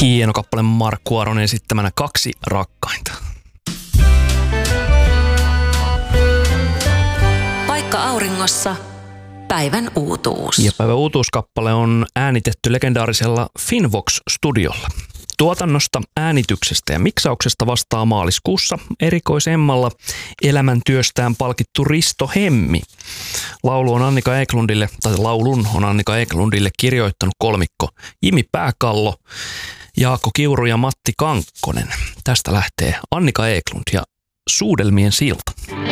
Hieno kappale Markku Aronen esittämänä Kaksi rakkainta. Paikka auringossa. Päivän uutuus. Ja päivän uutuuskappale on äänitetty legendaarisella Finvox-studiolla. Tuotannosta, äänityksestä ja miksauksesta vastaa maaliskuussa erikoisemmalla elämäntyöstään palkittu Risto Hemmi. Laulun on Annika Eklundille kirjoittanut kolmikko Jimi Pääkallo, Jaakko Kiuru ja Matti Kankkonen. Tästä lähtee Annika Eklund ja Suudelmien silta.